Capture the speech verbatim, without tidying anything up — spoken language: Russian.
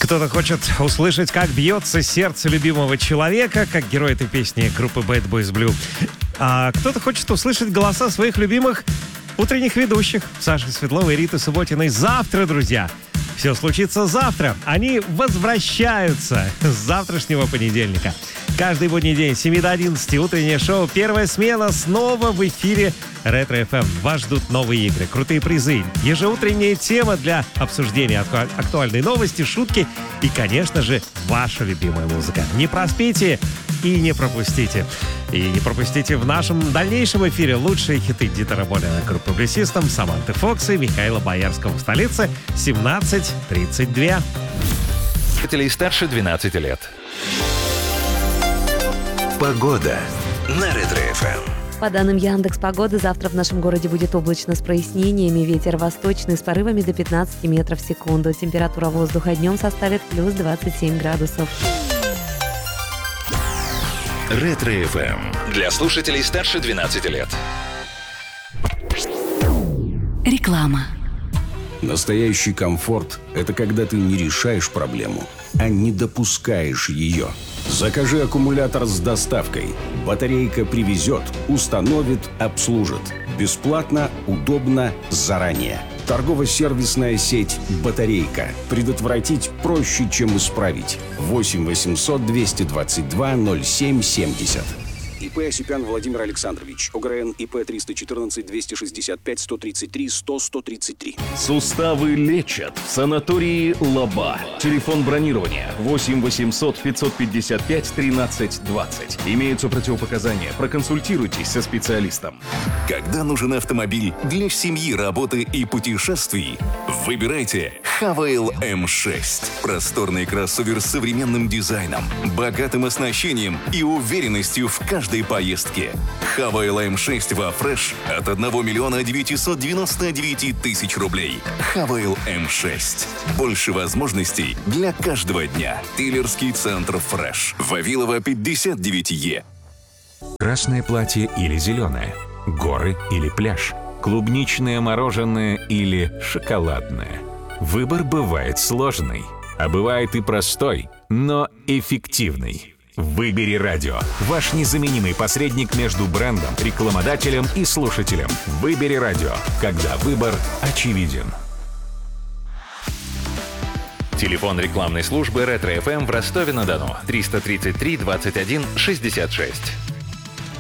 Кто-то хочет услышать, как бьется сердце любимого человека, как герой этой песни группы Bad Boys Blue. А кто-то хочет услышать голоса своих любимых утренних ведущих Саши Светловой и Риты Субботиной. Завтра, друзья, все случится завтра. Они возвращаются с завтрашнего понедельника. Каждый будний день с семи до одиннадцати утреннее шоу «Первая смена» снова в эфире Ретро эф эм. Вас ждут новые игры, крутые призы, ежеутренняя тема для обсуждения акту- актуальной новости, шутки и, конечно же, ваша любимая музыка. Не проспите и не пропустите. И не пропустите в нашем дальнейшем эфире лучшие хиты Дитера Болина, группы Блюсистом, Саманты Фокс и Михаила Боярского в столице семнадцать тридцать два. Жителей старше двенадцати лет. Погода на Ретро эф эм. По данным Яндекс.Погоды, завтра в нашем городе будет облачно с прояснениями. Ветер восточный с порывами до пятнадцати метров в секунду. Температура воздуха днем составит плюс двадцать семь градусов. Ретро эф эм. Для слушателей старше двенадцати лет. Реклама. Настоящий комфорт – это когда ты не решаешь проблему, а не допускаешь ее. Закажи аккумулятор с доставкой. Батарейка привезет, установит, обслужит. Бесплатно, удобно, заранее. Торгово-сервисная сеть «Батарейка». Предотвратить проще, чем исправить. восемь восемьсот двести двадцать два ноль семь семьдесят. ИП Осипян Владимир Александрович. ОГРН ИП триста четырнадцать двести шестьдесят пять сто тридцать три сто сто тридцать три. Суставы лечат в санатории Лаба. Телефон бронирования восемь восемьсот пятьсот пятьдесят пять тринадцать двадцать. Имеются противопоказания. Проконсультируйтесь со специалистом. Когда нужен автомобиль для семьи, работы и путешествий, выбирайте Хавейл эм шесть. Просторный кроссовер с современным дизайном, богатым оснащением и уверенностью в каждой поездке. Хавейл эм шесть во фреш от одного миллиона девятисот девяноста девяти тысяч рублей. Хавейл эм шесть. Больше возможностей для каждого дня. Дилерский центр фреш. Вавилова пятьдесят девять Е. Красное платье или зеленое? Горы или пляж? Клубничное мороженое или шоколадное? Выбор бывает сложный, а бывает и простой, но эффективный. Выбери радио. Ваш незаменимый посредник между брендом, рекламодателем и слушателем. Выбери радио, когда выбор очевиден. Телефон рекламной службы Ретро эф эм в Ростове-на-Дону триста тридцать три двадцать один шестьдесят шесть.